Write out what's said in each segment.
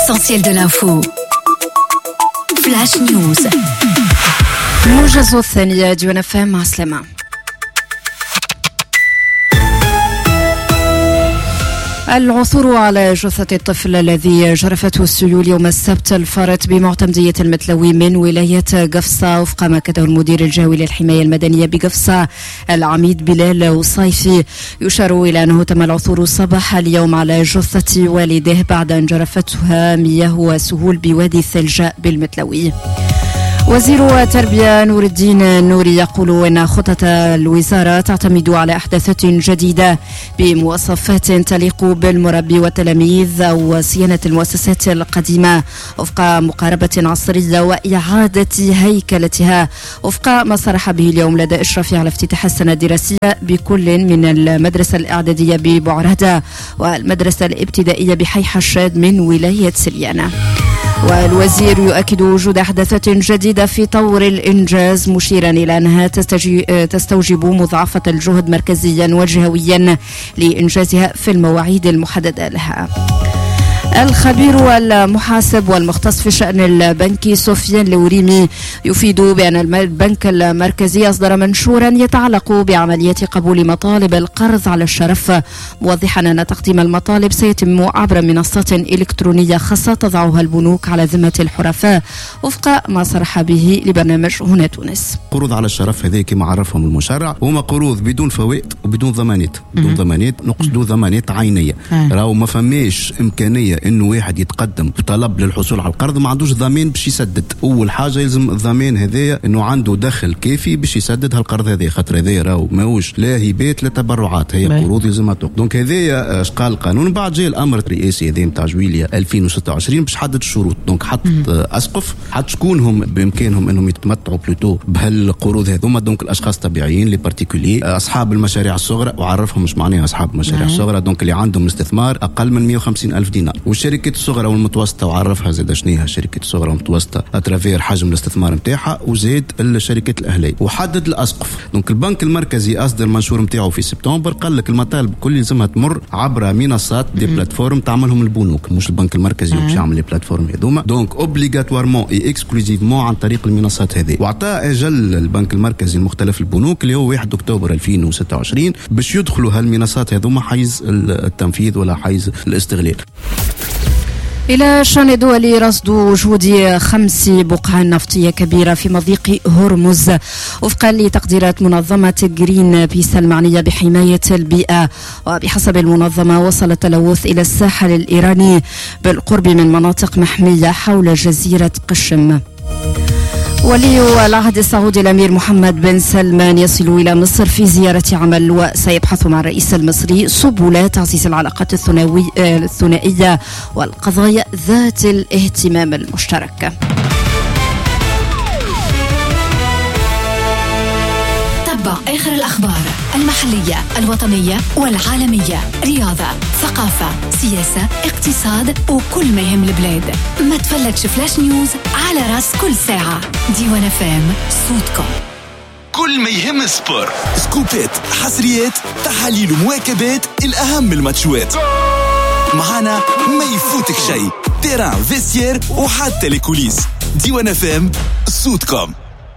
L'essentiel de l'info. Flash News. موجز الثانية ديوان FM مع سلامة. العثور على جثة الطفل الذي جرفته السيول يوم السبت الفارط بمعتمدية المتلوي من ولاية قفصة وفق ما كتبه المدير الجوي للحماية المدنية بقفصة العميد بلال وصيفي. يشار إلى أنه تم العثور صباح اليوم على جثة والده بعد أن جرفتها مياه وسهول بوادي الثلجاء بالمتلوي. وزير التربية نور الدين نوري يقول أن خطة الوزارة تعتمد على أحداثات جديدة بمواصفات تليق بالمربي والتلاميذ وصيانة المؤسسات القديمة وفق مقاربة عصرية وإعادة هيكلتها وفق ما صرح به اليوم لدى إشرافه على افتتاح السنة الدراسية بكل من المدرسة الإعدادية ببعردة والمدرسة الابتدائية بحي حشاد من ولاية سليانة. والوزير يؤكد وجود أحداثات جديدة في طور الإنجاز مشيرا إلى أنها تستوجب مضاعفة الجهد مركزيا وجهويا لإنجازها في المواعيد المحددة لها. الخبير المحاسب والمختص في شأن البنك سفيان لوريمي يفيد بأن البنك المركزي أصدر منشورا يتعلق بعملية قبول مطالب القرض على الشرف موضحا أن تقديم المطالب سيتم عبر منصات إلكترونية خاصة تضعها البنوك على ذمة الحرفاء وفق ما صرح به لبرنامج هنا تونس. قروض على الشرف هذه كما عرفهم المشرع هما قروض بدون فوائد وبدون ضمانات. بدون ضمانات نقصدوا ضمانات عينية. راهو ما فماش إمكانية انه واحد يتقدم بطلب للحصول على القرض ما عندوش ضمان باش يسدد. اول حاجه يلزم الضمان هذايا انه عنده دخل كافي باش يسدد هالقرض هذايا، خاطر هذايا راهو ماهوش لا هبات لا تبرعات، هي قروض يلزمها تقضى. دونك هذايا اش قال القانون. بعد جاء الامر الرئاسي هذا نتاع جويلية 2026 باش حدد الشروط. دونك حط اسقف، حط شكونهم بامكانهم انهم يتمتعوا بلوتو بهالقروض هذوما. دونك الاشخاص الطبيعيين لي بارتيكولي، اصحاب المشاريع الصغرى، وعرفهم مش معناها اصحاب المشاريع الصغرى دونك اللي عندهم استثمار اقل من 150 ألف دينار. والشركات الصغرى والمتوسطة وعرفها زاد شنيها الشركات الصغرى والمتوسطة اترافير حجم الاستثمار نتاعها، وزاد الشركات الأهلية وحدد الأسقف. دونك البنك المركزي أصدر المنشور نتاعو في سبتمبر، قال لك المطالب كل لازمها تمر عبر منصات دي بلاتفورم تعملهم البنوك، مش البنك المركزي باش يعمل لي بلاتفورم هذوما. دونك اوبليغاتوارمون اي اكسكلوزيفمون عن طريق المنصات هذه. وعطاء اجل البنك المركزي المختلف البنوك اللي هو 1 اكتوبر 2026 باش يدخلوا هالمنصات هذوما حيز التنفيذ ولا حيز الاستغلال. إلى شأن دولي رصد وجود 5 بقع نفطية كبيرة في مضيق هرمز وفقا لتقديرات منظمة جرين بيس المعنية بحماية البيئة. وبحسب المنظمة وصل التلوث إلى الساحل الإيراني بالقرب من مناطق محمية حول جزيرة قشم. ولي العهد السعودي الأمير محمد بن سلمان يصل إلى مصر في زيارة عمل وسيبحث مع الرئيس المصري سبل تعزيز العلاقات الثنائية والقضايا ذات الاهتمام المشترك. تابع آخر الأخبار المحلية الوطنية والعالمية، رياضة، ثقافة، سياسة، اقتصاد وكل ما يهم البلاد. ما تفلتش فلاش نيوز على راس كل ساعة. ديوان FM صوتكم. كل ما يهم السبور، سكوبات، حصريات، تحاليل ومواكبات الأهم الماتشات. معانا ما يفوتك شيء، تيران، فيسير وحتى الكوليس. ديوان FM صوتكم.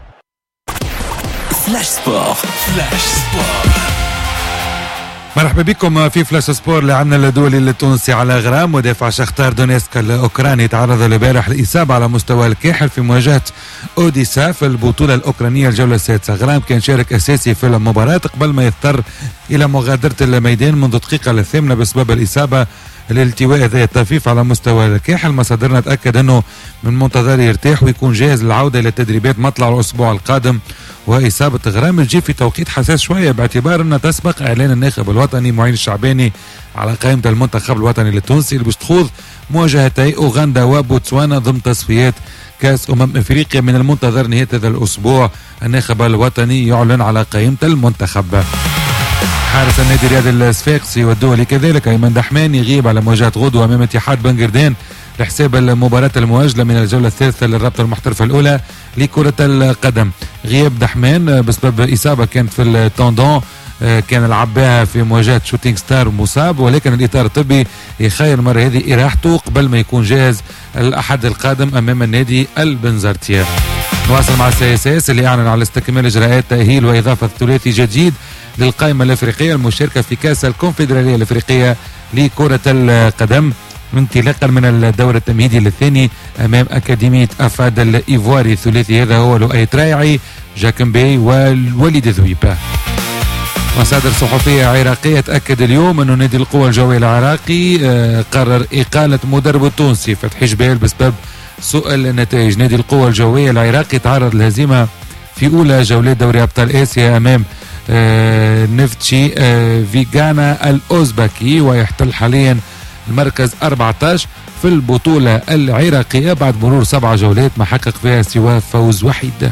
فلاش سبور. فلاش سبور. مرحبا بكم في فلاش سبور. لعنا الدولي التونسي على غرام مدافع شختار دونيسك الأوكراني تعرض البارح لإصابة على مستوى الكاحل في مواجهة أوديسا في البطولة الأوكرانية الجولة السادسة. غرام كان شارك أساسي في المباراة قبل ما يضطر إلى مغادرة الميدان منذ الدقيقة 8 بسبب الإصابة الالتواء ذي الطفيف على مستوى الكاحل. مصادرنا تأكد أنه من منتظر يرتاح ويكون جاهز للعودة إلى التدريبات مطلع الأسبوع القادم. وإصابة غرام تجي في توقيت حساس شوية باعتبار أنها تسبق إعلان الناخب الوطني معين الشعباني على قائمة المنتخب الوطني التونسي اللي باش تخوض مواجهتي أوغندا وبوتسوانا ضمن تصفيات كأس أفريقيا. من المنتظر نهاية هذا الأسبوع الناخب الوطني يعلن على قائمة المنتخب. حارس النادي الرياضي الصفاقسي والدولي كذلك أيمن دحمان يغيب على مواجهة غدوة أمام اتحاد بنغردان لحساب المباراة المؤجلة من الجولة الثالثة للرابطة المحترفة الأولى لكرة القدم. غياب دحمان بسبب إصابة كانت في التندون كان لعب بها في مواجهة شوتينغ ستار مصاب، ولكن الإطار الطبي يخير المرة هذه إراحته قبل ما يكون جاهز الأحد القادم أمام النادي البنزرتية. نواصل مع CSS اللي أعلن على استكمال إجراءات تأهيل وإضافة ثلاثي جديد للقائمة الأفريقية المشاركة في كأس الكونفدرالية الأفريقية لكرة القدم انطلاقا من الدور التمهيدي الثاني أمام أكاديمية أفاد الإيفواري. الثلاثي هذا هو لؤي ترايعي، جاكمبي والوليد ذويبة. مصادر صحفية عراقية تأكد اليوم أنه نادي القوى الجوية العراقي قرر إقالة مدربه التونسي فتحي جبال بسبب سوء النتائج. نادي القوى الجوية العراقي تعرض للهزيمة في أولى جولات دوري أبطال آسيا أمام نفتشي فيغانا الأوزبكي، ويحتل حاليا المركز 14 في البطولة العراقية بعد مرور 7 جولات ما حقق فيها سوى فوز وحيد.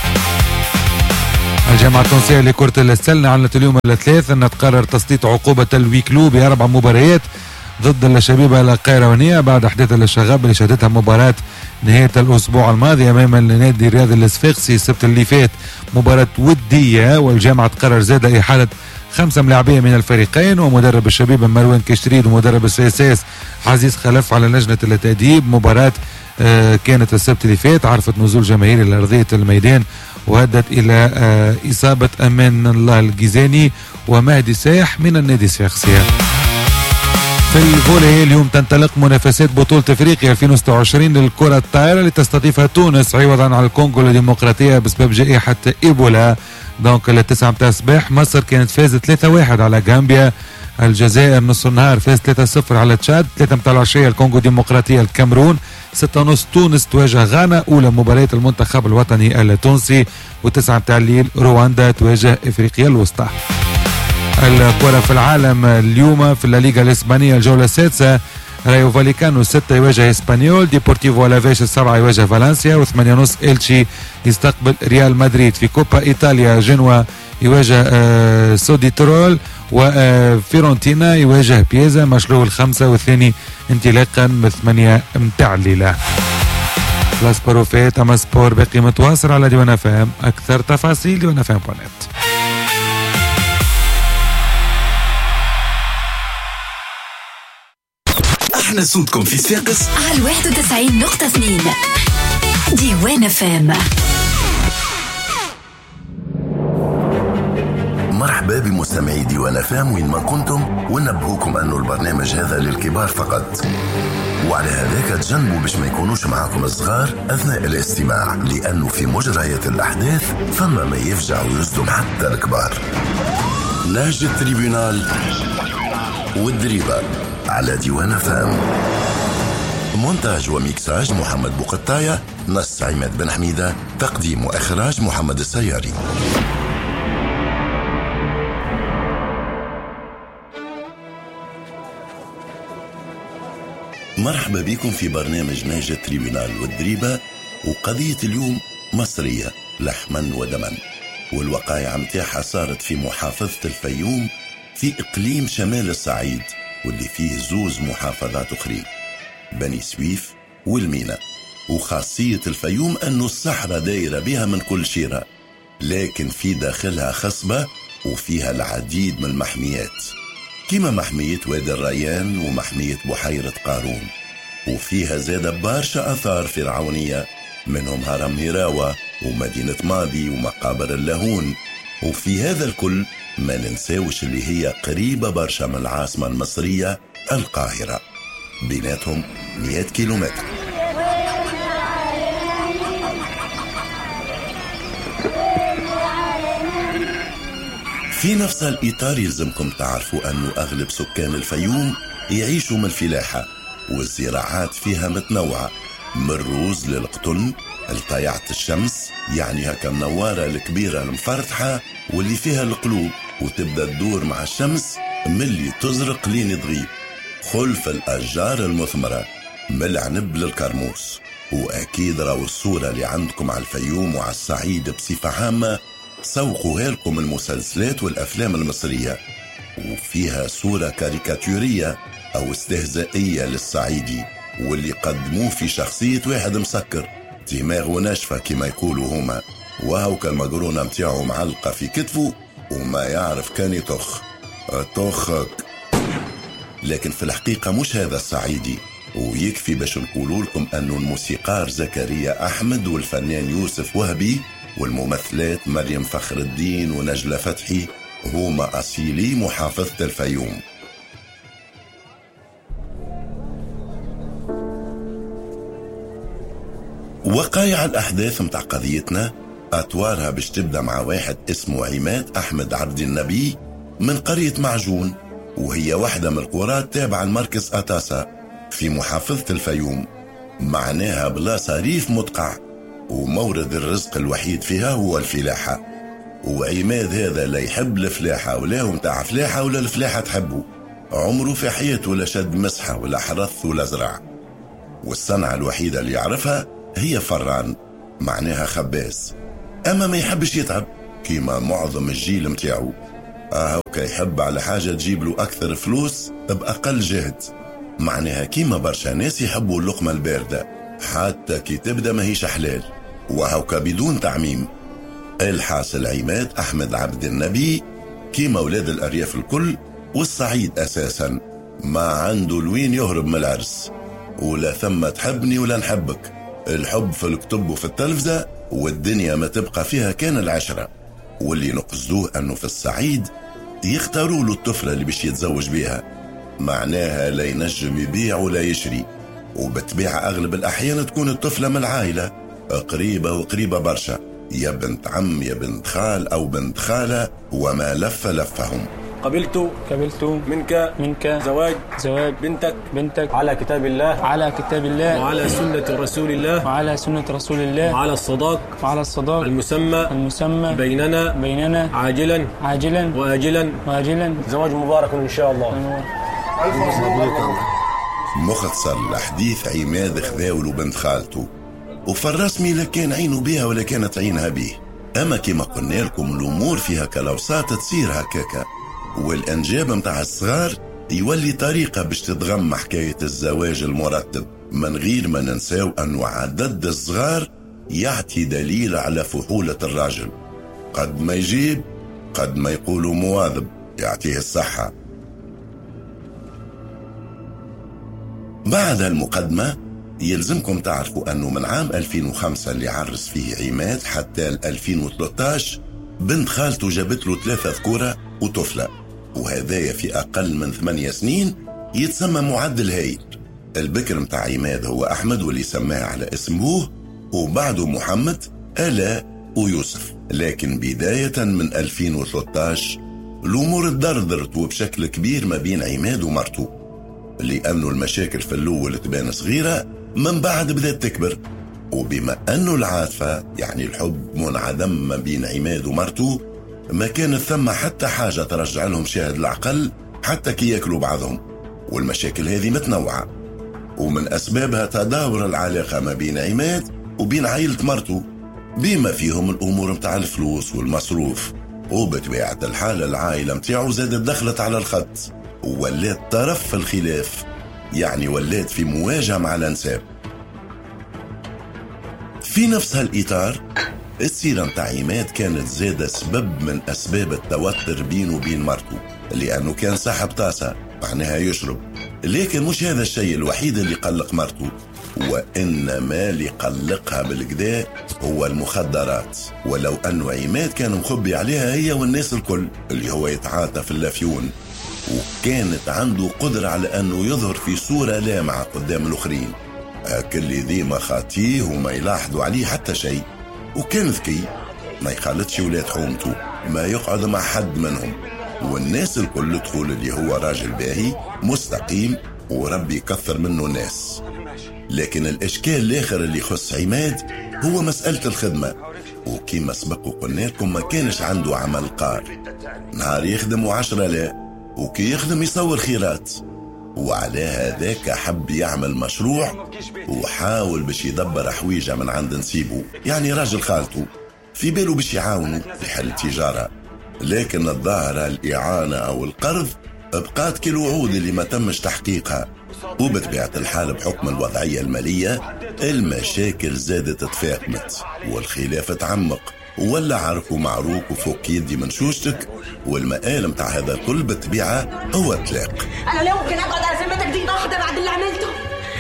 الجامعة التونسية لكرة السلة أعلنت اليوم الثلاث أن تقرر تسليط عقوبة الويكلو ب4 مباريات ضد الشبيبة القيروانية بعد أحداث الشغب اللي شهدتها مباراة نهاية الأسبوع الماضي أمام النادي الرياضي الصفاقسي السبت اللي فات، مباراة ودية. والجامعة تقرر زاد إحالة 5 ملاعبية من الفريقين ومدرب الشبيبة مروان كشريد ومدرب CSS عزيز خلف على لجنة التأديب. مباراة كانت السبت اللي فات عرفت نزول جماهير إلى أرضية الميدان وهدت إلى إصابة أمان الله الجيزاني ومهدي سايح من النادي الصفاقسي. في الفولي اليوم تنطلق منافسات بطولة افريقيا 2026 للكرة الطائرة اللي تستضيفها تونس عوضا عن الكونغو الديمقراطية بسبب جائحة ايبولا. دونك التسعة متاع الصباح مصر كانت فازت 3-1 على غامبيا، الجزائر نص النهار فاز 3-0 على تشاد، 3 متاع العشية الكونغو الديمقراطية الكاميرون، 6:30 تونس تواجه غانا أولى مباريات المنتخب الوطني التونسي، و9 متاع الليل رواندا تواجه افريقيا الوسطى. الكرة في العالم اليوم في الليغا الإسبانية الجولة السادسة رايو فاليكانو 6 يواجه اسبانيول، ديبورتيفو ألافيش 7 يواجه فالنسيا، و8:30 إلشي يستقبل ريال مدريد. في كوبا إيطاليا جنوا يواجه سودي ترول، وفيرونتينا يواجه بييزا مشلول 5 والثاني انطلاقا من 8 متاع الليلة. بلاس بروفيت أما سبور باقي متواصل على ديوان فهم. أكثر تفاصيل ديوان فهم بونت. احنا صوتكم في صفاقس على 91.2 ديوان فهم. مرحبا بمستمعي ديوان فهم وين ما كنتم، ونبهوكم أنه البرنامج هذا للكبار فقط، وعلى هذاك تجنبوا باش ما يكونوش معكم الصغار أثناء الاستماع، لأنه في مجريات الأحداث ثم ما يفجع ويصدم حتى الكبار. نهج التريبيونال والدريبة على ديوان فهم. مونتاج وميكساج محمد بوقطاية، نص عماد بن حميدة، تقديم وإخراج محمد السياري. مرحبا بكم في برنامج نهج التريبيونال والدريبة، وقضية اليوم مصرية لحما ودما، والوقائع متاعها صارت في محافظة الفيوم في إقليم شمال الصعيد، واللي فيه زوز محافظات أخرين بني سويف والمينا. وخاصية الفيوم أنه الصحراء دايرة بها من كل شيرة، لكن في داخلها خصبة وفيها العديد من المحميات، كما محمية وادي الريان ومحمية بحيرة قارون، وفيها زاد برشا أثار فرعونية منهم هرم هراوة ومدينة ماضي ومقابر اللاهون. وفي هذا الكل ما ننساوش اللي هي قريبة برشا من العاصمة المصرية القاهرة، بيناتهم 100 كيلومتر. في نفس الإطار يلزمكم تعرفوا أنه أغلب سكان الفيوم يعيشوا من الفلاحة، والزراعات فيها متنوعة، من الروز للقطن لطيعة الشمس، يعني هكا النوارة الكبيرة المفرطحة واللي فيها القلوب وتبدأ تدور مع الشمس ملي تزرق لين تغيب، خلف الأشجار المثمرة من العنب للكرموس. وأكيد راو الصورة اللي عندكم على الفيوم وعلى الصعيد بصفة عامة سوقوها لكم المسلسلات والأفلام المصرية، وفيها صورة كاريكاتورية أو استهزائية للصعيدي، واللي قدموه في شخصية واحد مسكر دماغه ناشفة كما يقولوا هما، وهو كالمقرونة متاعه معلقة في كتفه وما يعرف كان يطخ طخك. لكن في الحقيقة مش هذا الصعيدي، ويكفي باش نقول لكم أنه الموسيقار زكريا أحمد والفنان يوسف وهبي والممثلات مريم فخر الدين ونجلة فتحي هما أصيلي محافظة الفيوم. وقايع الأحداث متاع قضيتنا أطوارها باش تبدأ مع واحد اسمه عماد أحمد عبد النبي من قرية معجون، وهي واحدة من القرى تابعة المركز أتاسا في محافظة الفيوم، معناها بلاصة ريف مدقع ومورد الرزق الوحيد فيها هو الفلاحة. وعماد هذا لا يحب الفلاحة ولا هو متاع فلاحة ولا الفلاحة تحبه، عمره في حياته ولا شد مسحة ولا حرث ولا زرع، والصنعة الوحيدة اللي يعرفها هي فران معناها خباز. أما ما يحبش يتعب كيما معظم الجيل متاعه، هكا يحب على حاجة تجيب له أكثر فلوس بأقل جهد، معناها كيما برشا ناس يحبوا اللقمة الباردة حتى كي تبدأ ما هيش حلال، وهكا بدون تعميم. الحاصل عماد أحمد عبد النبي كيما أولاد الأرياف الكل والصعيد أساسا ما عنده لوين يهرب من العرس، ولا ثم تحبني ولا نحبك، الحب في الكتب وفي التلفزة والدنيا ما تبقى فيها كان العشرة. واللي نقصدوه أنه في الصعيد يختاروا له الطفلة اللي بيش يتزوج بيها، معناها لا ينجم يبيع ولا يشري، وبتبيع أغلب الأحيان تكون الطفلة من العائلة قريبة وقريبة برشا، يا بنت عم يا بنت خال أو بنت خالة، وما لفهم. قبلت منك زواج بنتك على كتاب الله وعلى سنة رسول الله وعلى الصداق المسمى بيننا عاجلا وآجلا. زواج مبارك إن شاء الله. مختصر الحديث عماد خذاوله بنت خالته، وفي الرسمي لا كان عينه بها ولا كانت عينها به، أما كما قلنا لكم الأمور فيها كالوساط تصير هكاكا، والأنجاب متاع الصغار يولي طريقة باش تتغم حكاية الزواج المرتب، من غير ما ننساو أنه عدد الصغار يعطي دليل على فحولة الراجل، قد ما يجيب قد ما يقولوا مواظب يعطيه الصحة. بعد المقدمة يلزمكم تعرفوا أنه من عام 2005 اللي عرس فيه عماد حتى 2013 بنت خالته جابت له 3 ذكورة وطفلة، وهذايا في أقل من 8 سنين يتسمى معدل هايل. البكر متاع عماد هو أحمد واللي سماه على اسم بوه، وبعده محمد آلاء ويوسف. لكن بداية من 2013 الأمور اتدردرت وبشكل كبير ما بين عماد ومرته، لأنه المشاكل في الأول تبان صغيرة من بعد بدأت تكبر، وبما أنه العاطفة يعني الحب منعدم ما بين عماد ومرته ما كانت ثم حتى حاجة ترجع لهم شاهد العقل حتى كي يأكلوا بعضهم، والمشاكل هذه متنوعة، ومن أسبابها تداور العلاقة ما بين عماد وبين عائلة مرته بما فيهم الأمور متاع الفلوس والمصروف، وبطبيعة الحال العائلة متاعه زادت دخلت على الخط وولات طرف في الخلاف، يعني ولات في مواجهة مع الأنساب. في نفس هالإطار السيرة متاع عماد كانت زادة سبب من أسباب التوتر بينه وبين مرته، لأنه كان صاحب طاسة معناها يشرب، لكن مش هذا الشيء الوحيد اللي قلق مرته، وإنما اللي قلقها بالكدا هو المخدرات، ولو أنه عماد كان مخبي عليها هي والناس الكل اللي هو يتعاطى في اللافيون، وكانت عنده قدرة على أنه يظهر في صورة لامعة قدام الآخرين، هكا اللي ديما خاطيه وما يلاحظوا عليه حتى شيء، وكان ذكي ما يخالطش ولاد حومته، ما يقعد مع حد منهم، والناس الكل تقول اللي هو راجل باهي مستقيم وربي يكثر منه الناس. لكن الإشكال الآخر اللي يخص عماد هو مسألة الخدمة، وكما سبق وقلنا لكم ما كانش عنده عمل قار، نهار يخدم و10 لا، وكي يخدم يصور خيرات، وعلى هذاك حب يعمل مشروع وحاول باش يدبر حويجة من عند نسيبه، يعني راجل خالته في باله باش يعاونه في حل التجارة، لكن الظاهرة الإعانة أو القرض بقات كالوعود اللي ما تمش تحقيقها، وبطبيعة الحال بحكم الوضعية المالية المشاكل زادت تفاقمت والخلاف تعمق، ولا عرك ومعروك وفوق يدي من شوشتك، والمقال متاع هذا الكل بالطبيعة هو طلاق. أنا لا ممكن أقعد على ذمتك دقيقة واحدة بعد اللي عملته.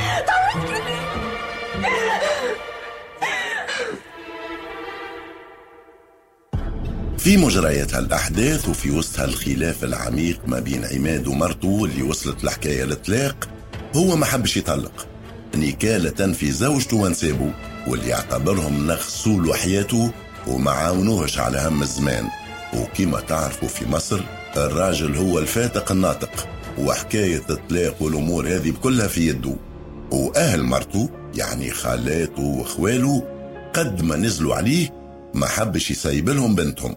في مجريات هالأحداث وفي وسط هالخلاف العميق ما بين عماد ومرته اللي وصلت الحكاية للطلاق، هو ما حبش يطلق نكالة في زوجته ونسابه، واللي يعتبرهم نغسول حياته وما عاونوهش على هم الزمان. وكما تعرفوا في مصر الراجل هو الفاتق الناطق، وحكاية الطلاق والأمور هذه بكلها في يده. وأهل مرته يعني خالاته وإخواله قد ما نزلوا عليه ما حبش يسيب لهم بنتهم.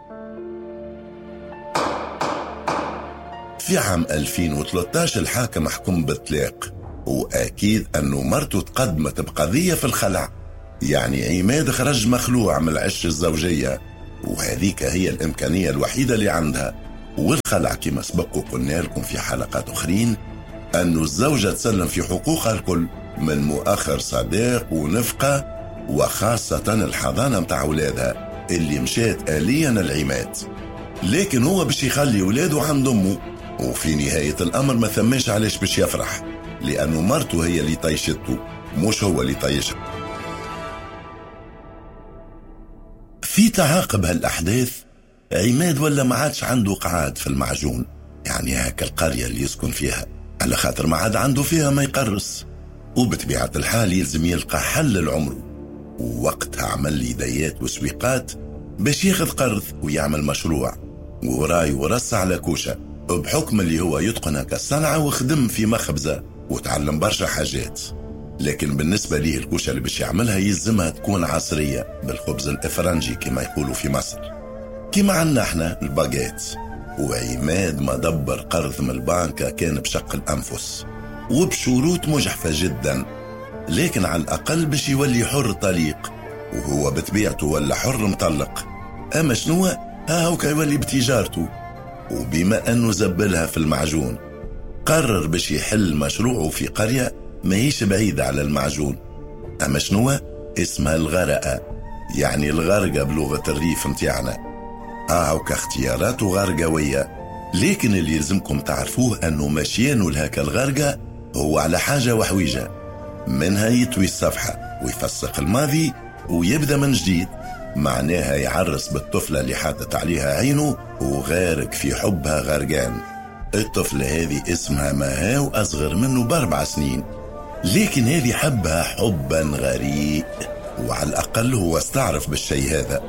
في عام 2013 الحاكم حكم بالطلاق، وأكيد أنه مرته تقدمت بقضية في الخلع، يعني عماد خرج مخلوع من العش الزوجية، وهذيك هي الإمكانية الوحيدة اللي عندها. والخلع كما سبق وقلنا لكم في حلقات أخرين أنه الزوجة تسلم في حقوقها الكل من مؤخر صداق ونفقة، وخاصة الحضانة متاع أولادها اللي مشات آليا العماد. لكن هو باش يخلي أولاده عند أمه، وفي نهاية الأمر ما ثماش علاش باش يفرح، لأنه مرته هي اللي طيشته مش هو اللي طيشها. في تعاقب هالأحداث عماد ولا ما عادش عنده قعاد في المعجون، يعني هاك القرية اللي يسكن فيها، على خاطر ما عاد عنده فيها ما يقرص، وبطبيعة الحال يلزم يلقى حل لعمره. ووقتها عمل يديات وسويقات باش ياخذ قرض ويعمل مشروع، وراي ورص على كوشة بحكم اللي هو يتقن هكا الصنعة وخدم في مخبزة وتعلم برشا حاجات. لكن بالنسبة ليه الكوشة اللي باش يعملها يلزمها تكون عصرية بالخبز الإفرنجي كما يقولوا في مصر، كما عنا احنا الباجيت. وعماد ما دبر قرض من البنك كان بشق الأنفس وبشروط مجحفة جدا، لكن على الأقل باش يولي حر طليق، وهو بطبيعته ولا حر مطلق. أما شنو هاو كيولي بتجارته. وبما أنه زبلها في المعجون قرر باش يحل مشروعه في قرية ما هيش بعيدة على المعجون. أما شنو اسمها الغرقة، يعني الغرقة بلغة الريف متاعنا. كاختياراته غرقوية، لكن اللي يلزمكم تعرفوه أنه مشيانه لهاك الغرقة هو على حاجة وحويجة، منها يطوي الصفحة ويفسق الماضي ويبدأ من جديد، معناها يعرس بالطفلة اللي حاطت عليها عينه وغارق في حبها غرقان. الطفلة هذه اسمها مها وأصغر منه ب4 سنين، لكن هذه حبها حبا غريق، وعلى الأقل هو استعرف بالشيء هذا.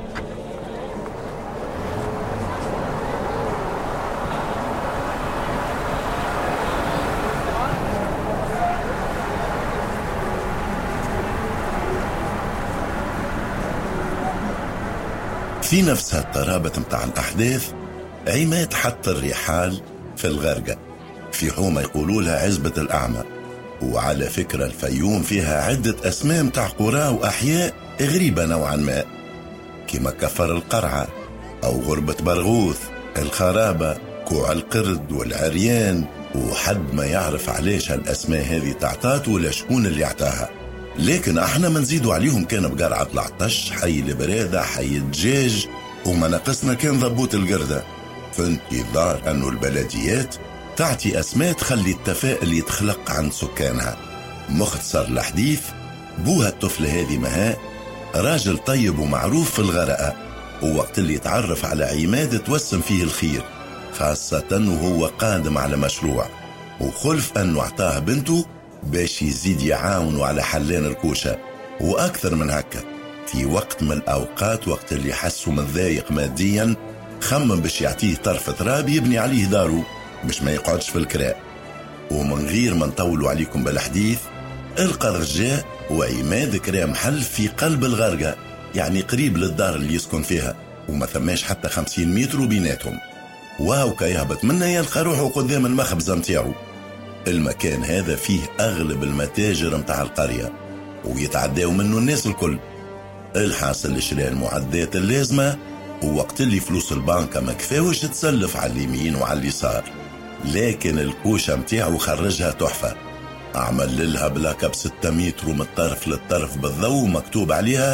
في نفس هالطرابة متاع الأحداث عماد حط الرحال في الغرقة في حومة يقولوا لها عزبة الأعمى. وعلى فكرة الفيوم فيها عدة أسماء متاع قرى وأحياء غريبة نوعا ما، كما كفر القرعة أو غربة برغوث، الخرابة، كوع القرد والعريان، وحد ما يعرف علاش هالأسماء هذه تعطات ولا شكون اللي اعطاها. لكن احنا منزيدوا عليهم كان بقرعة العطش، حي البرادة، حي الدجاج، وما نقصنا كان ضبوط القردة، في انتظار أنه البلديات تعطي أسماء تخلي التفاؤل يتخلق عند سكانها. مختصر الحديث، بوها الطفلة هذه مها راجل طيب ومعروف في الغرقة، ووقت اللي يتعرف على عماد توسم فيه الخير، خاصة وهو قادم على مشروع، وخلف أنه اعطاه بنته باش يزيد يعاونوا على حلان الكوشة. وأكثر من هكا، في وقت من الأوقات وقت اللي حسوا متضايق ماديا خمم باش يعطيه طرف تراب يبني عليه دارو باش ما يقعدش في الكراء. ومن غير ما نطولوا عليكم بالحديث، القدر جاء وعماد كرا محل في قلب الغرقة، يعني قريب للدار اللي يسكن فيها، وما ثماش حتى 50 متر بيناتهم. وهو كيهبط منه يلقى روحه قدام المخبزة متاعه. المكان هذا فيه أغلب المتاجر متاع القرية ويتعداو منه الناس الكل. الحاصل شراء المعدات اللازمة، ووقت اللي فلوس البنكة ما كفاوش تسلف على اليمين وعلى اليسار، لكن الكوشة متاعه خرجها تحفة. عمل لها بلاكة ب6 متر من الطرف للطرف بالضوء مكتوب عليها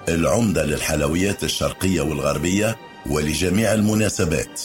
العمدة للحلويات الشرقية والغربية ولجميع المناسبات.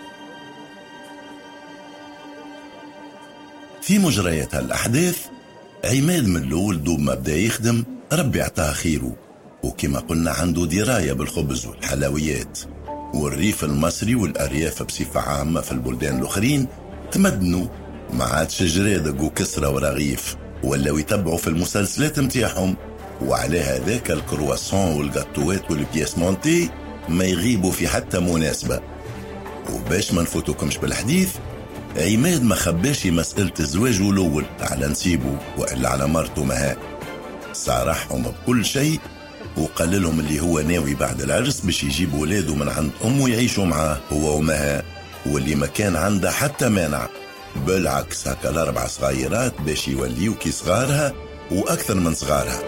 في مجريات الأحداث عماد من الأول دوب ما بدا يخدم ربي عطاه خيره، وكما قلنا عنده دراية بالخبز والحلويات، والريف المصري والأرياف بصفة عامة في البلدان الأخرين تمدنوا، ما عادش جرادق وكسرة ورغيف ولا يتبعوا في المسلسلات متاعهم، وعلى هذاك الكرواسون والغاتوات والبياس مونتي ما يغيبوا في حتى مناسبة. وباش ما نفوتوكمش بالحديث، عماد ما خباش مسألة زواجه الأول على نسيبه وإلا على مرته مها، صارحهم بكل شيء وقال لهم اللي هو ناوي بعد العرس باش يجيب ولاده من عند أمه يعيشوا معاه هو ومها، واللي ما كان عنده حتى مانع، بالعكس هكا الأربع صغيرات باش يوليوا كي صغارها وأكثر من صغارها.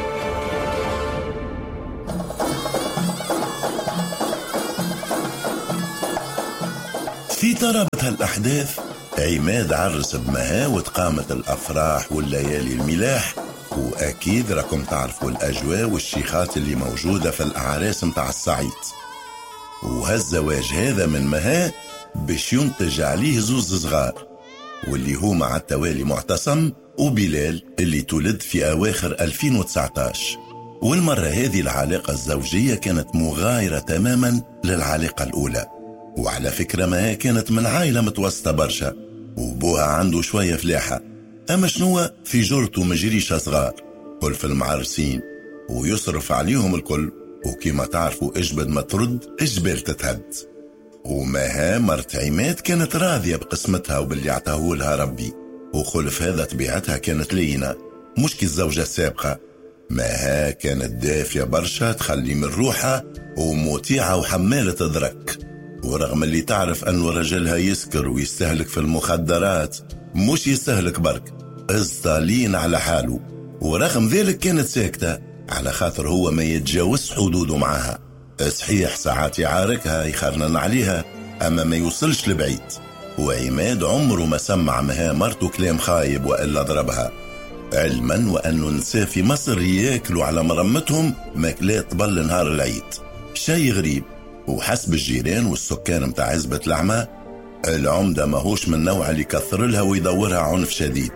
في طرابة الأحداث عماد عرس بمها وتقامت الأفراح والليالي الملاح، وأكيد راكم تعرفوا الأجواء والشيخات اللي موجودة في الأعراس متاع الصعيد. وهالزواج هذا من مها باش ينتج عليه زوز صغار، واللي هما على التوالي معتصم وبلال اللي تولد في أواخر 2019. والمرة هذه العلاقة الزوجية كانت مغايرة تماما للعلاقة الأولى. وعلى فكرة مها كانت من عائلة متوسطة برشا، وبوها عنده شوية فلاحة، أما شنو في جرته مجريشة صغار كل في المعرسين ويصرف عليهم الكل، وكما تعرفوا اجبد ما ترد الجبال تتهد. ومها مرت عماد كانت راضية بقسمتها وباللي عطاه لها ربي، وخلف هذا طبيعتها كانت لينة مش كي الزوجة السابقة. مها كانت دافية برشا، تخلي من روحها ومطيعة وحمالة درك، ورغم اللي تعرف أنه رجلها يسكر ويستهلك في المخدرات، مش يستهلك برك الصالين على حاله، ورغم ذلك كانت ساكتة على خاطر هو ما يتجاوز حدوده معها. صحيح ساعات يعاركها يخرنن عليها، أما ما يوصلش لبعيد. وعماد عمره ما سمع مها مرته كلام خايب وإلا ضربها، علما وأنه نساء في مصر ياكلوا على مرمتهم ماكلات طبل نهار العيد، شيء غريب. وحسب الجيران والسكان متاع عزبة العمى، العمدة ماهوش من نوع اللي يكثر لها ويدورها عنف شديد.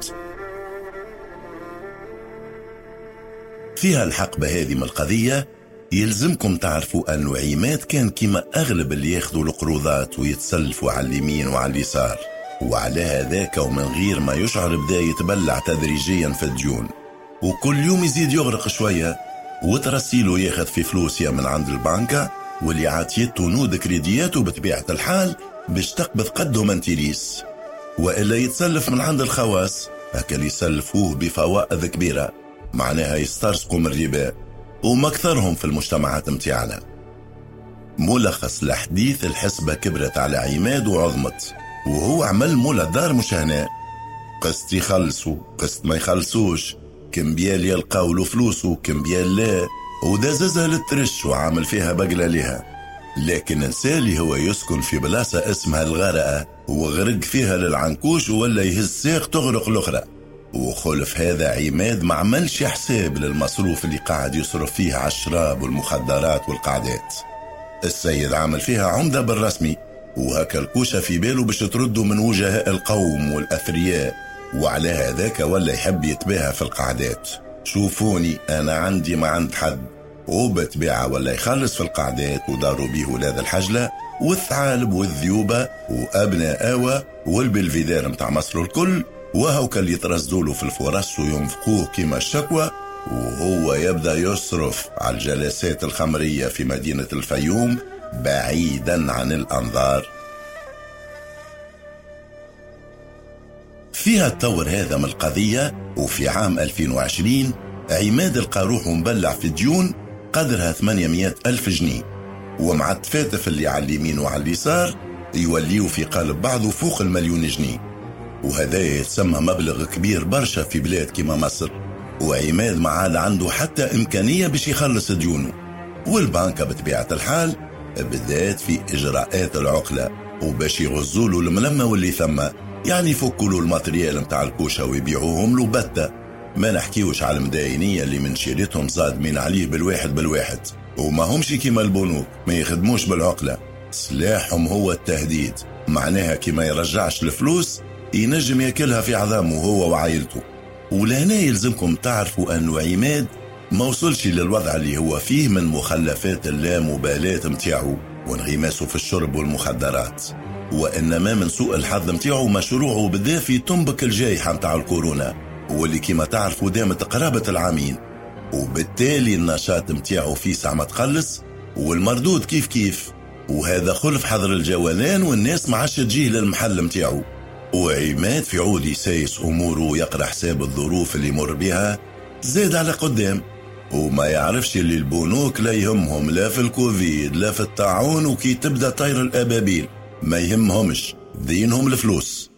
فيها الحقبة هذه من القضية يلزمكم تعرفوا أنه عماد كان كما أغلب اللي ياخذوا القروضات ويتسلفوا على اليمين وعلى اليسار، وعلى هذاك ومن غير ما يشعر بدا يتبلع تدريجيا في الديون، وكل يوم يزيد يغرق شوية، وترسيله ياخذ في فلوسيا من عند البنكة، واللي عاتيته نود كريدياته بطبيعة الحال باش تقبض قده منتيليس، وإلا يتسلف من عند الخواص هكا اللي يسلفوه بفوائد كبيرة، معناها يسترزقوا من الربا، وما أكثرهم في المجتمعات متاعنا. ملخص الحديث، الحسبة كبرت على عماد وعظمت، وهو عمل مولا الدار مش هنا، قسط يخلصوا قسط ما يخلصوش، كمبيال يلقاو له فلوسه كمبيال لا، وداززها للترش وعامل فيها بقلة لها. لكن نسالي هو يسكن في بلاصة اسمها الغرقة وغرق فيها للعنكوش، ولا يهز ساق تغرق الأخرى. وخلف هذا عماد ما عملش حساب للمصروف اللي قاعد يصرف فيها على الشراب والمخدرات والقعدات. السيد عامل فيها عمدة بالرسمي، وهكا الكوشة في باله باش ترده من وجهاء القوم والأثرياء، وعلى هذاك ولا يحب يتباهى في القعدات. شوفوني أنا عندي ما عند حد، وبتبيعه ولا يخلص في القعدات وداروا بيه ولاد الحجلة والثعالب والذيوبة وأبناء آوى والبلفيدار متاع مصر الكل، وهو اللي يترصدوله في الفرص وينفقوه كما الشكوى، وهو يبدأ يصرف على الجلسات الخمرية في مدينة الفيوم بعيدا عن الأنظار. فيها التطور هذا من القضية، وفي عام 2020 عماد القاروح مبلع في ديون قدرها 800,000 جنيه، ومع التفاتف اللي على اليمين وعلى اليسار يوليوا في قالب بعضه فوق 1,000,000 جنيه، وهذا يتسمى مبلغ كبير برشا في بلاد كما مصر. وعماد ما عاد عنده حتى إمكانية باش يخلص ديونه، والبنكة بطبيعة الحال بدأت في إجراءات العقلة، وباش يغزوا له الملمة واللي ثم، يعني يفكوا له الماتريال متاع الكوشة ويبيعوهم له بتة، ما نحكيوش على المداينية اللي من شيرتهم زاد من عليه بالواحد وما همش كيما البنوك، ما يخدموش بالعقلة، سلاحهم هو التهديد. معناها كيما يرجعش الفلوس ينجم ياكلها في عظامه هو وعائلته. ولهنا يلزمكم تعرفوا أنه عماد ما وصلش للوضع اللي هو فيه من مخلفات اللامبالاة متاعه وانغماسه في الشرب والمخدرات، وإنما من سوء الحظ متاعه مشروعه بدا في تنبك الجائحة متاع الكورونا، واللي كما تعرفوا دامت قرابة العامين، وبالتالي النشاط متاعه فيه ساعة ما تخلص والمردود كيف. وهذا خلف حظر الجولان والناس ما عادش تجيه للمحل متاعه. وعماد في عود يسايس أموره ويقرأ حساب الظروف اللي يمر بها زاد على قدام، وما يعرفش اللي البنوك لا يهمهم لا في الكوفيد لا في الطاعون، وكي تبدأ طير الأبابيل ما يهمهمش دينهم الفلوس.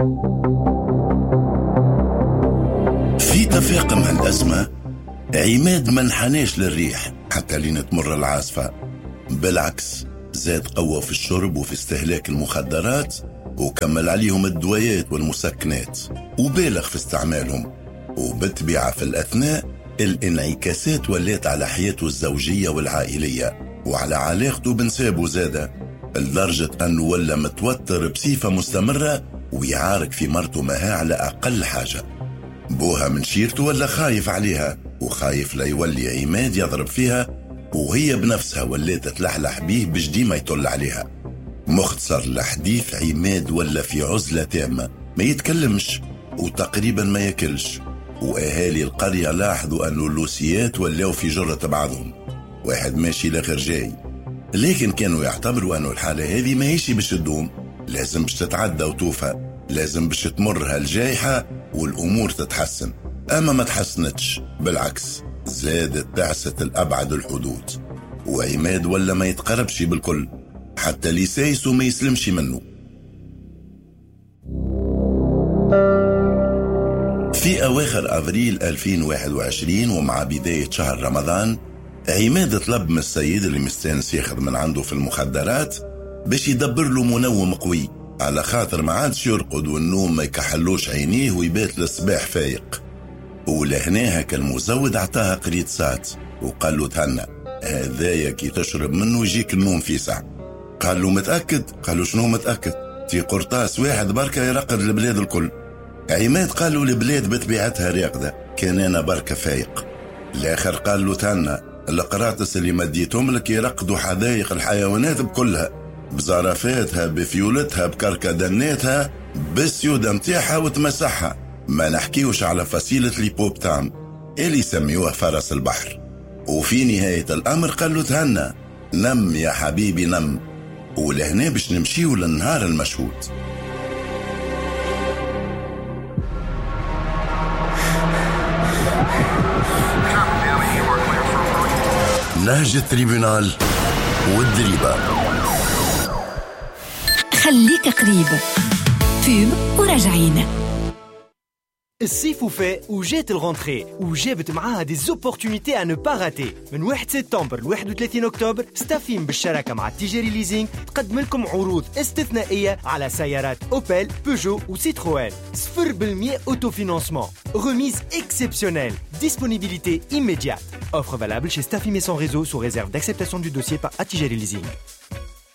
في تفاقم هالأزمة عماد ما انحناش للريح حتى لين تمر العاصفة، بالعكس زاد قوة في الشرب وفي استهلاك المخدرات، وكمل عليهم الدويات والمسكنات وبالغ في استعمالهم، وبالطبيعة في الأثناء الانعكاسات ولات على حياته الزوجية والعائلية وعلى علاقته بنسابه زادة، لدرجة أنه ولا متوتر بصفة مستمرة ويعارك في مرته معها على أقل حاجة. بوها من شيرته ولا خايف عليها، وخايف لا يولي عماد يضرب فيها، وهي بنفسها ولات تلحلح بيه باش ديما يطل عليها. مختصر الحديث عماد ولا في عزلة تامة، ما يتكلمش وتقريبا ما ياكلش، وأهالي القرية لاحظوا أنه اللوسيات ولاو في جرة بعضهم، واحد ماشي لاخر جاي، لكن كانوا يعتبروا أنه الحالة هذه ما هيش باش تدوم، لازم باش تتعدى وتوفى، لازم باش تمر هالجائحة والأمور تتحسن. أما ما تحسنتش، بالعكس زادت تعست الأبعد الحدود، وعماد ولا ما يتقربش بالكل، حتى لسايسه ما يسلمش منه. في أواخر أبريل 2021 ومع بداية شهر رمضان، عماد طلب من السيد اللي مستانس ياخذ من عنده في المخدرات باش يدبر له منوم قوي، على خاطر ما عادش يرقد والنوم ما يكحلوش عينيه ويبات للصباح فايق. ولهناها كالمزود عطاها قريت ساعت وقال له تهنى، هذايا كي تشرب منه يجيك النوم في ساعة. قال له متأكد؟ قال له شنو متأكد؟ تي قرطاس واحد بركة يرقد البلاد الكل. عماد قال له البلاد بطبيعتها راقدة، كان أنا بركة فايق. الآخر قال له تهنى، القراطس اللي مديتهم لك يرقدوا حدائق الحيوانات بكلها، بزرافاتها بفيولتها بكركدناتها بالسيودة متاعها وتمسحها، ما نحكيوش على فصيلة ليبوبتام اللي يسميوها فرس البحر. وفي نهاية الأمر قال له تهنى، نم يا حبيبي نم، ولهنا باش نمشيو للنهار المشهود. نهج التريبونال والدريبة. خليك قريب. فيب وراجعين. الصيف وفاء وجات الغونتري وجابت معاها دي زوبورتونيتي à ne pas rater. من 1 سبتمبر ل 31 أكتوبر ستافيم بالشراكة مع التجاري ليزينج تقدم لكم عروض استثنائية على سيارات أوبل، بيجو وسيتروين. 0% autofinancement. Remise exceptionnelle. Disponibilité immédiate. Offre valable chez Staffim et son réseau sous réserve d'acceptation du dossier par Atijari Leasing.